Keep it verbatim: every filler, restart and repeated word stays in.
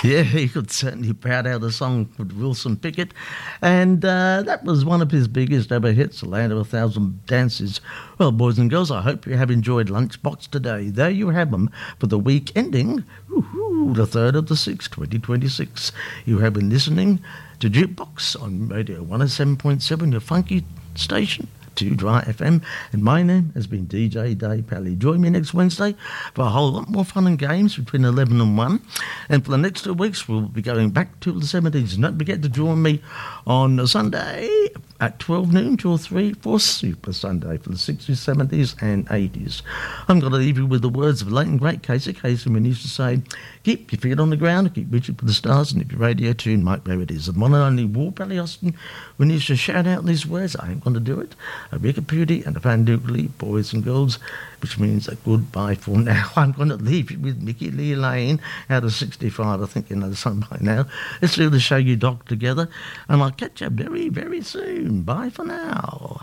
Yeah, he could certainly pout out a song with Wilson Pickett. And uh, that was one of his biggest ever hits, The Land of a Thousand Dances. Well, boys and girls, I hope you have enjoyed Lunchbox today. There you have them for the week ending, woo-hoo, the third of the sixth, twenty twenty-six. You have been listening to Jukebox on Radio one oh seven point seven, your funky station, two Dry F M, and my name has been D J Dave Pally. Join me next Wednesday for a whole lot more fun and games between eleven and one, and for the next two weeks we'll be going back to the seventies. And don't forget to join me on Sunday at twelve noon till three for Super Sunday for the sixties, seventies and eighties. I'm going to leave you with the words of late and great Casey Kasem, when he used to say, keep your feet on the ground and keep reaching for the stars, and if your radio tune might where it is. And one and only War Pally Austin, when he used to shout out these words, I ain't going to do it. A Wikipedia and a Pandugly, boys and girls, which means a goodbye for now. I'm going to leave you with Mickey Lee Lane out of sixty-five. I think you know the song by now. Let's do the Show You Doc together, and I'll catch you very, very soon. Bye for now.